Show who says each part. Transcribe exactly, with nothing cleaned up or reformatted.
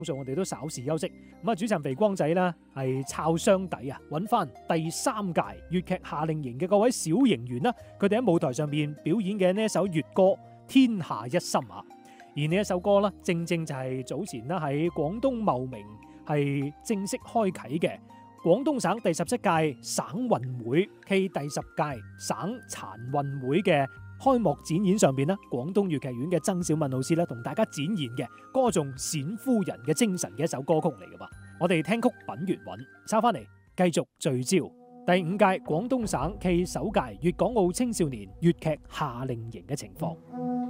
Speaker 1: 上我哋都稍事休息。咁啊，主持人肥光仔啦，係抄箱底啊，揾翻第三屆粵劇夏令營嘅各位小營員啦，佢哋喺舞台上面表演嘅呢一首粵歌《天下一心》啊。而呢一首歌啦，正正就係早前啦喺廣東茂名係正式開啟嘅廣東省第十七屆省運會暨第十屆省殘運會嘅開幕展演上邊啦，廣東粵劇院嘅曾小敏老師咧同大家展現嘅歌頌冼夫人嘅精神嘅一首歌曲嚟嘅噃。我哋聽曲品粵韻，抄翻嚟繼續聚焦第五屆廣東省暨首屆粵港澳青少年粵劇夏令營嘅情況。